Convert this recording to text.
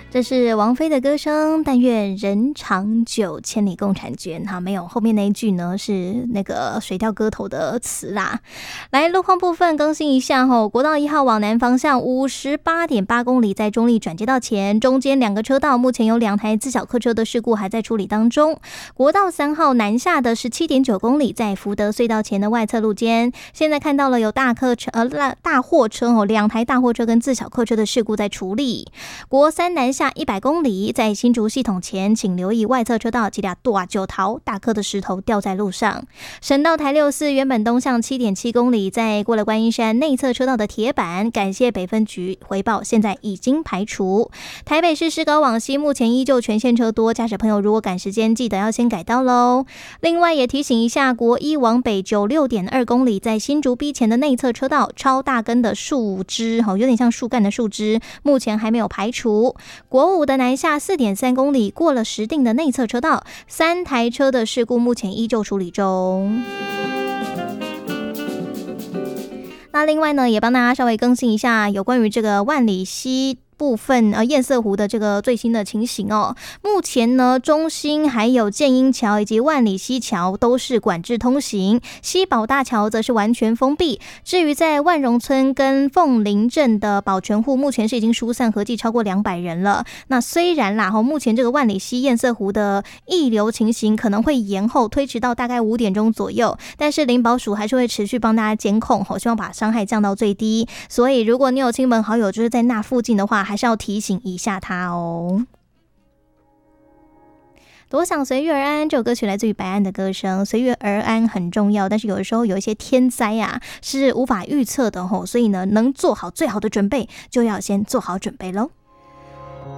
这是王菲的歌声，但愿人长久，千里共婵娟。哈，没有后面那一句呢，是那个水调歌头的词啦。来，路况部分更新一下吼，国道1号往南方向58.8公里，在中立转接道前，中间2个车道目前有2台自小客车的事故还在处理当中。国道3号南下的17.9公里，在福德隧道前的外侧路肩，现在看到了有大货车2台大货车跟自小客车的事故在处理。国3南下100公里，在新竹系统前，请留意外侧车道几辆大九桃大颗的石头掉在路上。省道台64原本东向7.7公里，在过了观音山内侧车道的铁板，感谢北分局回报，现在已经排除。台北市市高往西目前依旧全线车多，驾驶朋友如果赶时间，记得要先改道咯。另外也提醒一下，国1往北96.2公里，在新竹 B 前的内侧车道超大根的树枝，有点像树干的树枝，目前还没有排除。国5的南下4.3公里，过了石碇的内侧车道，3台车的事故目前依旧处理中。那另外呢，也帮大家稍微更新一下有关于这个万里溪部分堰塞湖的这个最新的情形哦。目前呢，中兴还有建英桥以及万里溪桥都是管制通行，西宝大桥则是完全封闭。至于在万荣村跟凤林镇的保全户，目前是已经疏散，合计超过200人了。那虽然啦，目前这个万里溪堰塞湖的溢流情形可能会延后推迟到大概5点钟左右，但是林保署还是会持续帮大家监控，希望把伤害降到最低。所以如果你有亲朋好友就是在那附近的话，还是要提醒一下他哦。多想随遇而安这首歌曲来自于白安的歌声，随遇而安很重要，但是有的时候有一些天灾啊是无法预测的吼，所以呢，能做好最好的准备就要先做好准备咯。